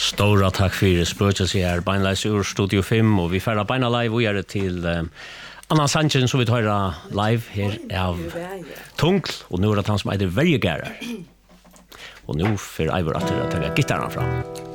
Stora tack för spöket sig här beinleis ur Studio 5 och vi färra beina live och gör till Anna Sanchez som vi tar live här av Tungl och nu är det han som är det väldigt gärna. Och nu för Ivor att ta gitarren fram.